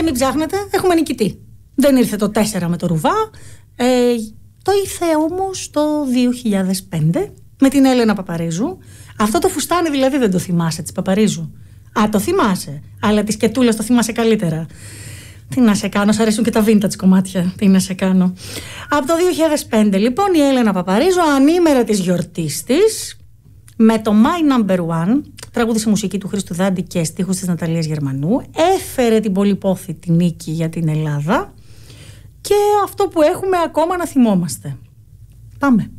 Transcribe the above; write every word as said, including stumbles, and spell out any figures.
μην ψάχνετε, έχουμε νικητή. Δεν ήρθε το τέσσερα με το Ρουβά, ε, το ήρθε όμως το δύο χιλιάδες πέντε με την Έλενα Παπαρίζου. Αυτό το φουστάνι δηλαδή δεν το θυμάσαι της Παπαρίζου? Α, το θυμάσαι, αλλά της Κετούλας το θυμάσαι καλύτερα. Τι να σε κάνω, σ' αρέσουν και τα vintage κομμάτια. Τι να σε κάνω. Από το δύο χιλιάδες πέντε λοιπόν η Έλενα Παπαρίζου, ανήμερα της γιορτής της, με το My Number One, τραγούδισε μουσική του Χρήστου Δάντη και στίχους της Ναταλίας Γερμανού, έφερε την πολυπόθητη νίκη για την Ελλάδα και αυτό που έχουμε ακόμα να θυμόμαστε. Πάμε.